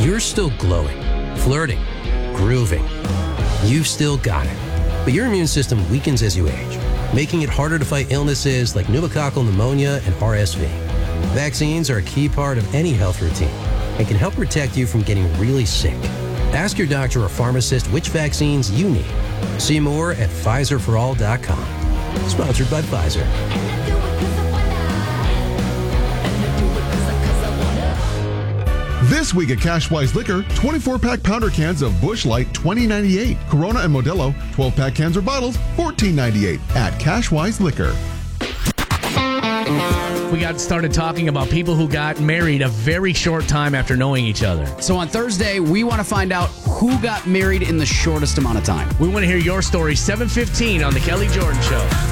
You're still glowing, flirting, grooving. You've still got it. But your immune system weakens as you age, making it harder to fight illnesses like pneumococcal pneumonia and RSV. Vaccines are a key part of any health routine and can help protect you from getting really sick. Ask your doctor or pharmacist which vaccines you need. See more at PfizerForAll.com. Sponsored by Pfizer. This week at Cashwise Liquor, 24-pack pounder cans of Busch Light, $20.98. Corona and Modelo, 12-pack cans or bottles, $14.98 at Cashwise Liquor. We got started talking about people who got married a very short time after knowing each other. So on Thursday, we want to find out who got married in the shortest amount of time. We want to hear your story, 7:15 on The Kelly Jordan Show.